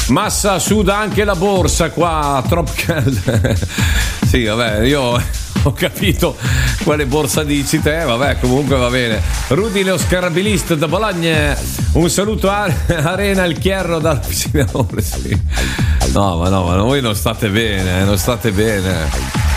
Massa suda anche la borsa qua, troppo calda. Sì, vabbè, io ho capito quale borsa dici te, vabbè, comunque va bene. Rudy lo scarabilista da Bologna, un saluto a Arena il Chierro dalla piscina. Sì. No, ma voi non state bene, non state bene.